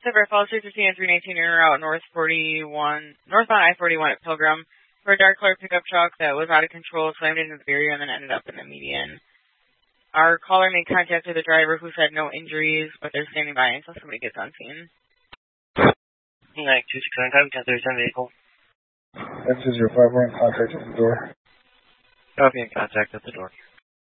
Silver Falls 315 and 319 in route northbound I-41 at Pilgrim for a dark colored pickup truck that was out of control, slammed into the barrier, and then ended up in the median. Our caller made contact with the driver who said no injuries, but they're standing by until somebody gets on scene. 269, 1037 vehicle. This is your 5 we're in contact at the door. Copy in contact at the door.